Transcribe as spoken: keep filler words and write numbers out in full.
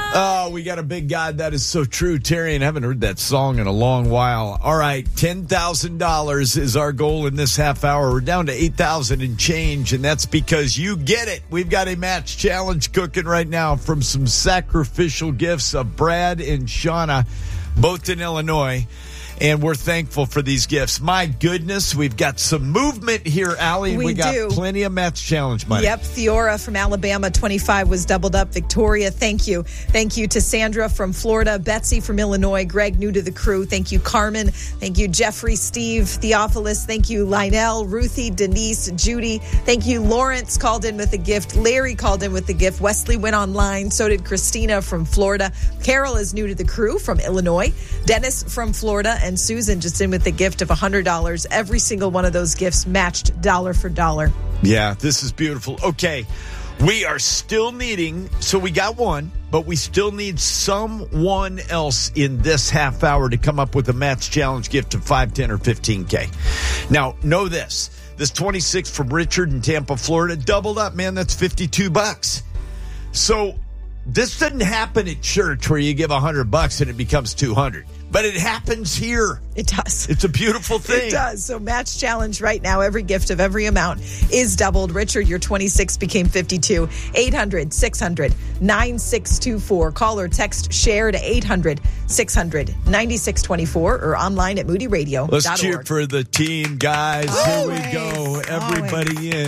Oh, we got a big God. That is so true, Terry, and I haven't heard that song in a long while. All right, ten thousand dollars is our goal in this half hour. We're down to eight thousand dollars and change, and that's because you get it. We've got a match challenge cooking right now from some sacrificial gifts of Brad and Shauna, both in Illinois. And we're thankful for these gifts. My goodness, we've got some movement here, Allie. And we we got do. plenty of match challenge money. Yep, Theora from Alabama, twenty-five was doubled up. Victoria, thank you. Thank you to Sandra from Florida, Betsy from Illinois, Greg, new to the crew. Thank you, Carmen. Thank you, Jeffrey, Steve, Theophilus. Thank you, Lionel, Ruthie, Denise, Judy. Thank you, Lawrence called in with a gift. Larry called in with a gift. Wesley went online. So did Christina from Florida. Carol is new to the crew from Illinois. Dennis from Florida. And Susan just in with the gift of one hundred dollars. Every single one of those gifts matched dollar for dollar. Yeah, this is beautiful. Okay, we are still needing, so we got one, but we still need someone else in this half hour to come up with a match challenge gift of five, ten, or fifteen K. Now, know this. This twenty-six from Richard in Tampa, Florida, doubled up, man. That's fifty-two bucks. So this doesn't happen at church where you give one hundred bucks and it becomes two hundred. But it happens here. It does. It's a beautiful thing. It does. So match challenge right now. Every gift of every amount is doubled. Richard, your twenty-six became fifty-two. eight hundred, six hundred, nine six two four. Call or text share to eight hundred, six hundred, nine six two four or online at moody radio dot org. Let's cheer for the team, guys. Always. Here we go. Everybody Always. in.